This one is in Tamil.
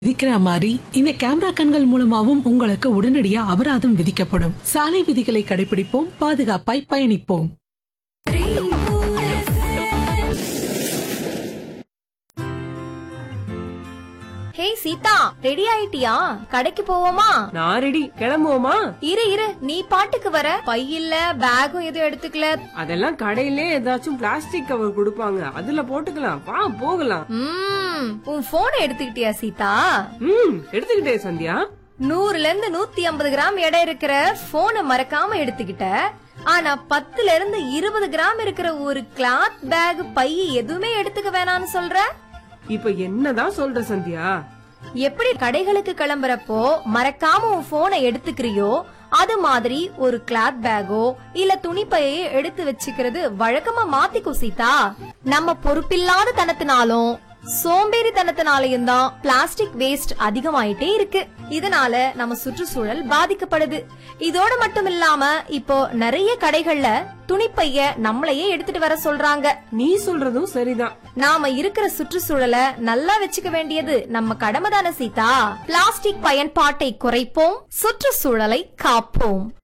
விதிக்கிற மாதிரி இந்த கேமரா கண்கள் மூலமாவும் உங்களுக்கு உடனடியா அபராதம் விதிக்கப்படும். சாலை விதிகளை கடைபிடிப்போம், பாதுகாப்பாய் பயணிப்போம். ஹே சீதா, ரெடி ஆயிட்டியா? கடைக்கு போவோமா? நான் ரெடி. கிளம்புவோமா? இரு நீ பாட்டுக்கு வர. பை இல்ல, பேகும் எதுவும் எடுத்துக்கல. அதெல்லாம் கடையிலே ஏதாச்சும் பிளாஸ்டிக் கவர் கொடுப்பாங்க, அதுல போட்டுக்கலாம். வா போகலாம். உன் போனை எடுத்துக்கிட்டியா சீதா? எடுத்துக்கிட்டே சந்தியா. 100ல இருந்து 150 கிராம் எடை இருக்கிற போனை மறக்காம எடுத்துக்கிட்ட. ஆனா 10ல இருந்து 20 கிராம் இருக்கிற ஒரு கிளாத் பேக், பை எதுவுமே எடுத்துக்க வேணாம்னு சொல்ற. இப்ப என்னதான் சொல்ற சந்தியா? எப்படி கடைகளுக்கு கிளம்புறப்போ மறக்காம உன் போனை எடுத்துக்கிறியோ, அது மாதிரி ஒரு கிளாத் பேக்கோ இல்ல துணிப்பையோ எடுத்து வச்சுக்கிறது வழக்கமா மாத்திக்கோ சீதா. நம்ம பொறுப்பில்லாத தனத்தினாலும் சோம்பேறித்தனத்தினாலையும் தான் பிளாஸ்டிக் வேஸ்ட் அதிகமாயிட்டே இருக்கு. இதனால நம்ம சுற்றுச்சூழல் பாதிக்கப்படுது. இதோட மட்டும் இல்லாம இப்போ நிறைய கடைகள்ல துணிப்பைய நம்மளையே எடுத்துட்டு வர சொல்றாங்க. நீ சொல்றதும் சரிதான். நாம இருக்கிற சுற்றுச்சூழலை நல்லா வச்சுக்க வேண்டியது நம்ம கடமைதான சீதா. பிளாஸ்டிக் பயன்பாட்டை குறைப்போம், சுற்றுச்சூழலை காப்போம்.